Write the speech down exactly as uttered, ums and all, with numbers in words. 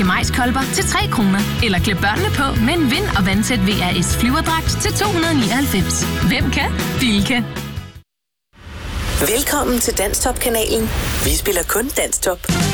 elektriske majskolber til tre kroner. Eller klæd børnene på med en vind- og vandtæt V R S flyverdragt til to hundrede nioghalvfems. Hvem kan? Bilka. Velkommen til Danstop-kanalen. Vi spiller kun Danstop.